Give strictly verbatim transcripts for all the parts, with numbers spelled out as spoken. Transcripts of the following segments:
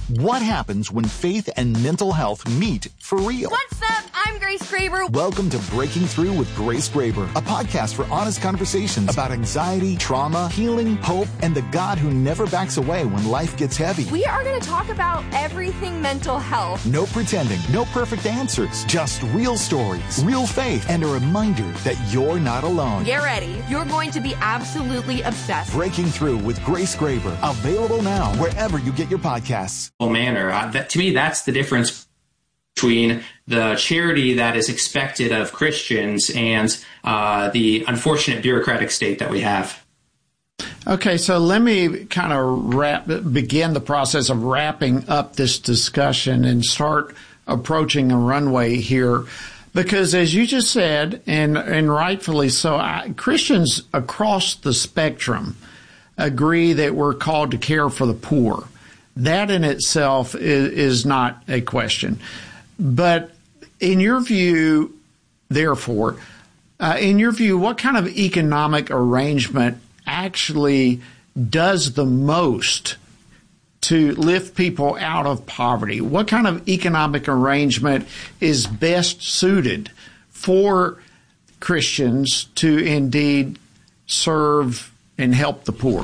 What happens when faith and mental health meet for real? What's up? I'm Grace Graber. Welcome to Breaking Through with Grace Graber, a podcast for honest conversations about anxiety, trauma, healing, hope, and the God who never backs away when life gets heavy. We are going to talk about everything mental health. No pretending, no perfect answers, just real stories, real faith, and a reminder that you're not alone. Get ready. You're going to be absolutely obsessed. Breaking Through with Grace Graber, available now wherever you get your podcasts. Manner. Uh, that, to me, that's the difference between the charity that is expected of Christians and uh, the unfortunate bureaucratic state that we have. Okay, so let me kind of wrap, begin the process of wrapping up this discussion and start approaching a runway here. Because as you just said, and, and rightfully so, I, Christians across the spectrum agree that we're called to care for the poor. That in itself is, is not a question. But in your view, therefore, uh, in your view, what kind of economic arrangement actually does the most to lift people out of poverty? What kind of economic arrangement is best suited for Christians to indeed serve and help the poor?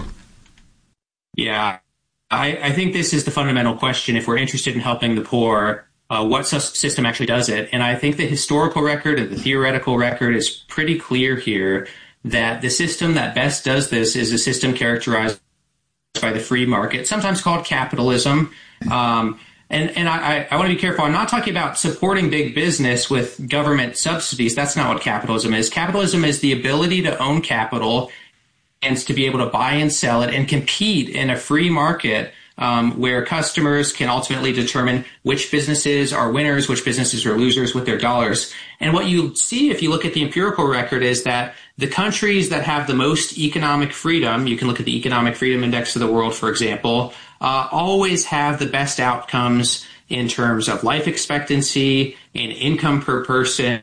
Yeah. I, I think this is the fundamental question. If we're interested in helping the poor, uh, what system actually does it? And I think the historical record and the theoretical record is pretty clear here that the system that best does this is a system characterized by the free market, sometimes called capitalism. Um, and and I, I want to be careful. I'm not talking about supporting big business with government subsidies. That's not what capitalism is. Capitalism is the ability to own capital and to be able to buy and sell it and compete in a free market um, where customers can ultimately determine which businesses are winners, which businesses are losers with their dollars. And what you see if you look at the empirical record is that the countries that have the most economic freedom, you can look at the Economic Freedom Index of the world, for example, uh, always have the best outcomes in terms of life expectancy and income per person.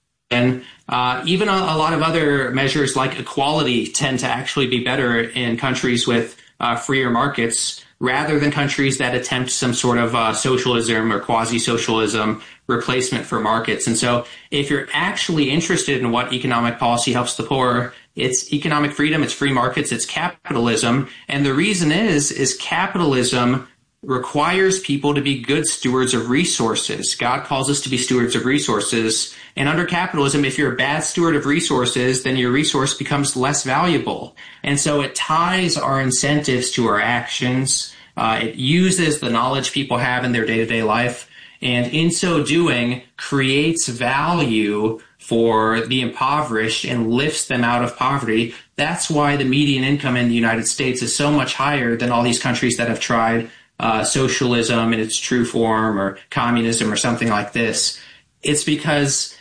And uh, even a, a lot of other measures like equality tend to actually be better in countries with uh, freer markets rather than countries that attempt some sort of uh, socialism or quasi-socialism replacement for markets. And so if you're actually interested in what economic policy helps the poor, it's economic freedom, it's free markets, it's capitalism. And the reason is, is capitalism requires people to be good stewards of resources. God calls us to be stewards of resources. And under capitalism, if you're a bad steward of resources, then your resource becomes less valuable. And so it ties our incentives to our actions. Uh, it uses the knowledge people have in their day-to-day life. And in so doing, creates value for the impoverished and lifts them out of poverty. That's why the median income in the United States is so much higher than all these countries that have tried Uh, socialism in its true form or communism or something like this. It's because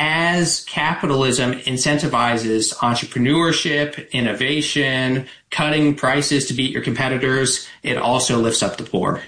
as capitalism incentivizes entrepreneurship, innovation, cutting prices to beat your competitors, it also lifts up the poor.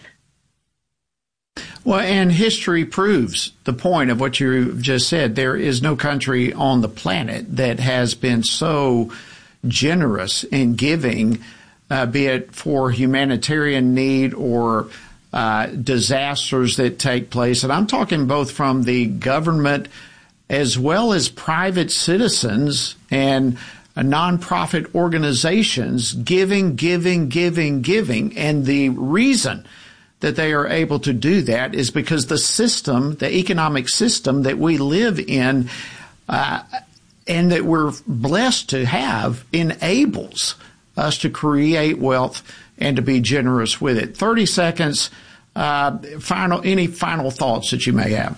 Well, and history proves the point of what you just said. There is no country on the planet that has been so generous in giving, Uh, be it for humanitarian need or uh, disasters that take place. And I'm talking both from the government as well as private citizens and uh, nonprofit organizations giving, giving, giving, giving. And the reason that they are able to do that is because the system, the economic system that we live in uh, and that we're blessed to have enables us to create wealth and to be generous with it. thirty seconds, uh, final, any final thoughts that you may have?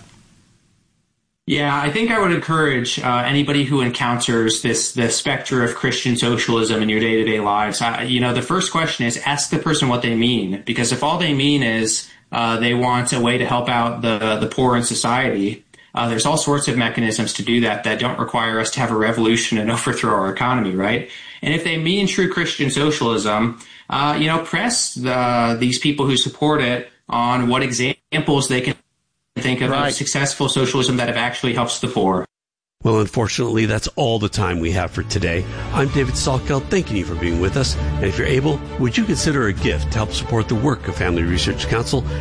Yeah, I think I would encourage uh, anybody who encounters this the specter of Christian socialism in your day-to-day lives. I, you know, the first question is ask the person what they mean, because if all they mean is uh, they want a way to help out the the poor in society, uh, there's all sorts of mechanisms to do that that don't require us to have a revolution and overthrow our economy, right? And if they mean true Christian socialism, uh, you know, press the, these people who support it on what examples they can think of, right, of successful socialism that have actually helped the poor. Well, unfortunately, that's all the time we have for today. I'm David Salkeld, thanking you for being with us. And if you're able, would you consider a gift to help support the work of Family Research Council?